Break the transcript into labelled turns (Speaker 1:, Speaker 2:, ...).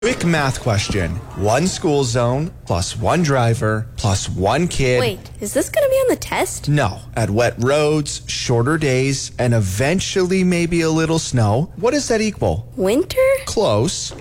Speaker 1: Quick math question. One school zone plus one driver plus one kid.
Speaker 2: Wait, is this going to be on the test?
Speaker 1: No. At wet roads, shorter days, and eventually maybe a little snow. What does that equal?
Speaker 2: Winter?
Speaker 1: Close.